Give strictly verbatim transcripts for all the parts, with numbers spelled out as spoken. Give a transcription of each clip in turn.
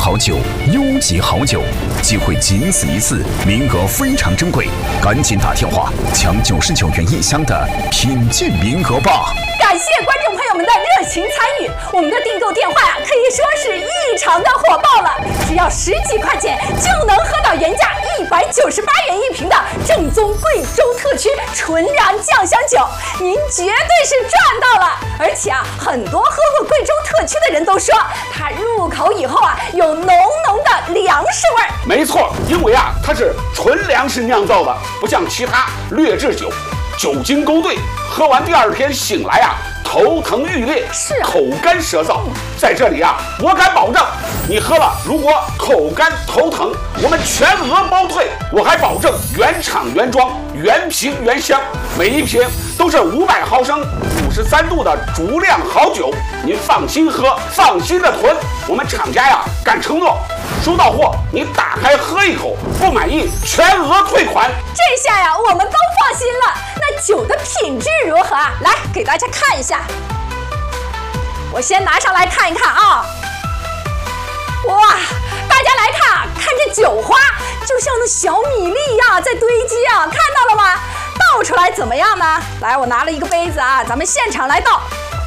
好酒，优级好酒，机会仅此一次，名额非常珍贵，赶紧打电话抢九十九元一箱的品鉴名额吧！ 感谢观众朋友们的热情参与，我们的订购电话呀、啊，可以说是异常的火爆了，只要十几块钱就能喝到原价一百九十八元一瓶的正宗贵州特区纯粮酱香酒，您绝对是赚到了！而且啊，很多喝过贵州特区的人都说，它入口以后啊，有浓浓的粮食味儿。 没错，因为啊，它是纯粮食酿造的，不像其他劣质酒，酒精勾兑，喝完第二天醒来啊，头疼欲裂， 是啊， 口干舌燥。在这里啊，我敢保证，你喝了如果口干头疼，我们全额包退。我还保证原厂原装，原瓶原箱，每一瓶都是五百毫升、五十三度的足量好酒，您放心喝，放心的囤。我们厂家呀，敢承诺，收到货你打开喝一口，不满意全额退款。 这下呀，我们都放心了。那酒的品质如何啊？来给大家看一下，我先拿上来看一看啊。哇，大家来看啊，看这酒花就像那小米粒一样在堆积啊，看到了吗？倒出来怎么样呢？来，我拿了一个杯子啊，咱们现场来倒。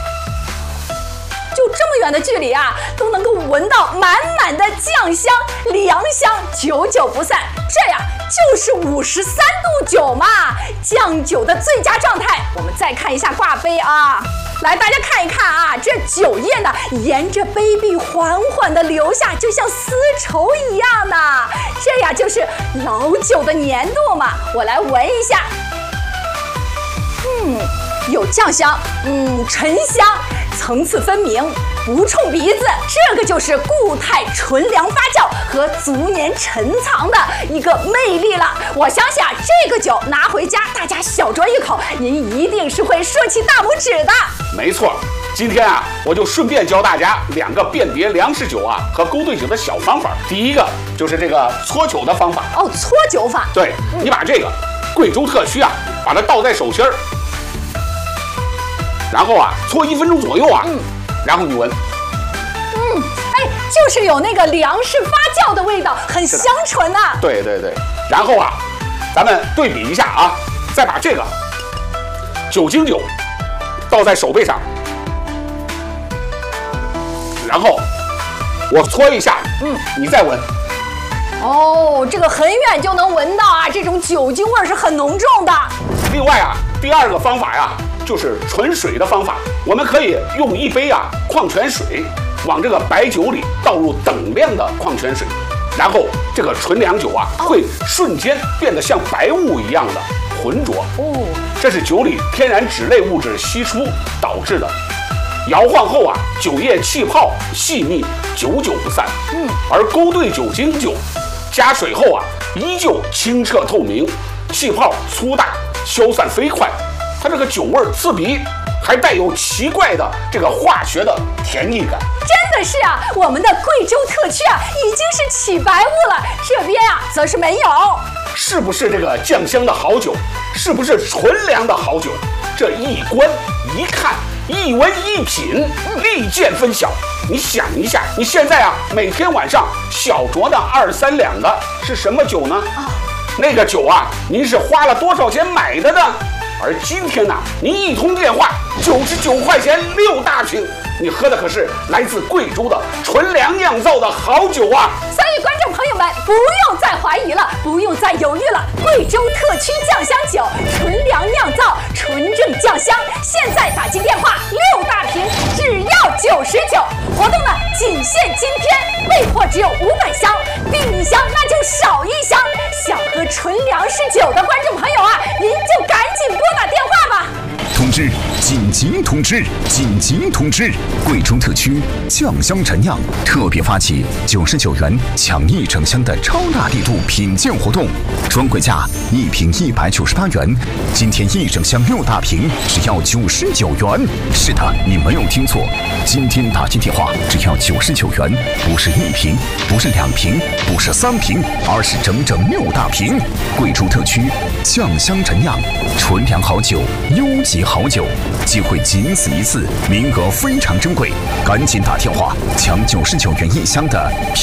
就这么远的距离啊，都能够闻到满满的酱香、粮香，久久不散。这呀，就是五十三度酒嘛，酱酒的最佳状态。我们再看一下挂杯啊，来，大家看一看啊，这酒液呢，沿着杯壁缓缓地流下，就像丝绸一样的。这呀，就是老酒的粘度嘛。我来闻一下，嗯，有酱香，嗯，醇香。层次分明，不冲鼻子，这个就是固态纯粮发酵和足年陈藏的一个魅力了。我相信啊，这个酒拿回家，大家小酌一口，您一定是会竖起大拇指的。 没错，今天啊，我就顺便教大家两个辨别粮食酒啊和勾兑酒的小方法。第一个就是这个搓酒的方法。 哦，搓酒法。 对，嗯、你把这个贵州特区啊，把它倒在手心儿。然后啊，搓一分钟左右啊，嗯，然后你闻， 嗯，哎，就是有那个粮食发酵的味道，很香醇呐、啊。 对对对，然后啊，咱们对比一下啊，再把这个酒精酒倒在手背上，然后我搓一下，嗯，你再闻。 哦，这个很远就能闻到啊，这种酒精味是很浓重的。 另外啊，第二个方法呀，就是纯水的方法。我们可以用一杯啊矿泉水，往这个白酒里倒入等量的矿泉水，然后这个纯粮酒啊，会瞬间变得像白雾一样的浑浊。哦，这是酒里天然酯类物质析出导致的。摇晃后啊，酒液气泡细密，久久不散。嗯，而勾兑酒精酒，加水后啊，依旧清澈透明，气泡粗大，消散飞快。它这个酒味刺鼻，还带有奇怪的这个化学的甜腻感。 真的是啊，我们的贵州特区啊，已经是起白雾了，这边啊则是没有。 是不是这个酱香的好酒？是不是纯粮的好酒？这一观一看。一闻一品，立见分晓。你想一下，你现在啊，每天晚上小酌的二三两的是什么酒呢？哦、那个酒啊，您是花了多少钱买的呢？而今天呢、啊，您一通电话，九十九块钱六大瓶，你喝的可是来自贵州的纯粮酿造的好酒啊！ 所以观众朋友们不用再怀疑了，不用再犹豫了，贵州特区酱香酒，纯粮酿造，纯正酱香，现在打进电话，六大瓶只要九十九，活动呢仅限今天，备货只有五百箱，订一箱那就少一箱。想喝纯粮食酒的观众朋友啊，您就赶紧拨打电话吧。 通知！紧急通知！紧急通知！贵州特区酱香陈酿特别发起九十九元抢一整箱的超大力度品鉴活动，专柜价一瓶一百九十八元，今天一整箱六大瓶只要九十九元。是的，你没有听错，今天打进电话只要九十九元，不是一瓶，不是两瓶，不是三瓶，而是整整六大瓶。贵州特区酱香陈酿，纯粮好酒，优级好酒，机会仅此一次，名额非常珍贵，赶紧打电话抢九十九元一箱的。